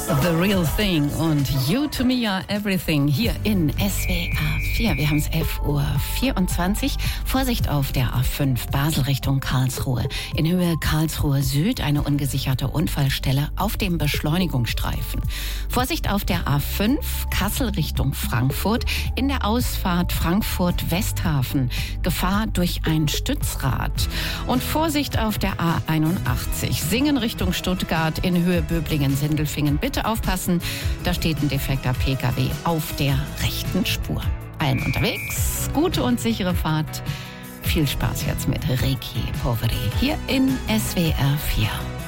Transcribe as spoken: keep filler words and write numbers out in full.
The Real Thing und You to Me Are Everything hier in S W R vier. Wir haben es elf Uhr vierundzwanzig. Vorsicht auf der A fünf Basel Richtung Karlsruhe. In Höhe Karlsruhe Süd eine ungesicherte Unfallstelle auf dem Beschleunigungsstreifen. Vorsicht auf der A fünf Kassel Richtung Frankfurt. In der Ausfahrt Frankfurt Westhafen. Gefahr durch ein Stützrad. Und Vorsicht auf der A einundachtzig Singen Richtung Stuttgart in Höhe Böblingen-Sindelfingen. Bitte aufpassen, da steht ein defekter P K W auf der rechten Spur. Allen unterwegs, gute und sichere Fahrt. Viel Spaß jetzt mit Reiki Poveri hier in S W R vier.